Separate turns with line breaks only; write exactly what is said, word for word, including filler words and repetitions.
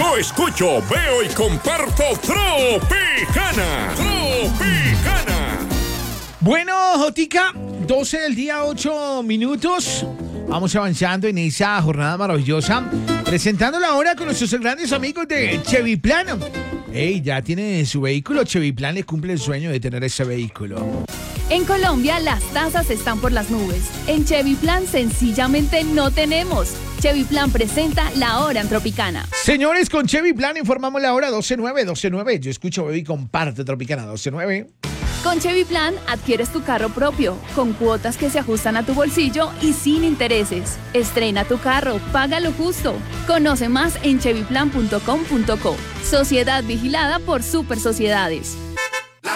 Yo escucho, veo y comparto Tropicana. Tropicana.
Bueno, Jotica, doce del día, ocho minutos. Vamos avanzando en esa jornada maravillosa, presentándola ahora con nuestros grandes amigos de Cheviplan. Ey, ya tiene su vehículo. Cheviplan le cumple el sueño de tener ese vehículo.
En Colombia las tasas están por las nubes. En Cheviplan sencillamente no tenemos. Cheviplan presenta La Hora en Tropicana.
Señores, con Cheviplan informamos la hora doce nueve, doce nueve. Yo escucho, bebé, y comparte Tropicana doce nueve.
Con Cheviplan adquieres tu carro propio, con cuotas que se ajustan a tu bolsillo y sin intereses. Estrena tu carro, paga lo justo. Conoce más en cheviplan punto com punto co. Sociedad vigilada por Super Sociedades.